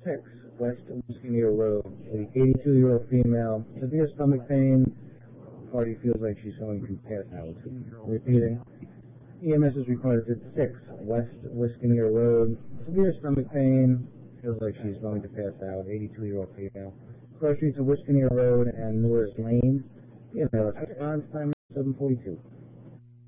6 West Skinnier Road. The 82-year-old female, severe stomach pain. Party feels like she's going to pass out. Repeating. EMS is reported at 6 West Skinnier Road. Severe stomach pain. Feels like she's going to pass out. 82-year-old female. Cross streets of Skinnier Road and Norris Lane. EMS response time 7:42.